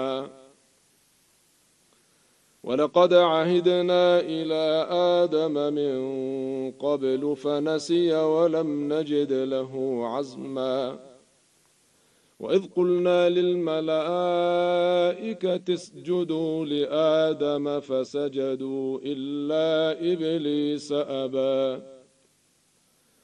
ولقد عهدنا إلى آدم من قبل فنسي ولم نجد له عزما وإذ قلنا للملائكة اسجدوا لآدم فسجدوا إلا إبليس أبى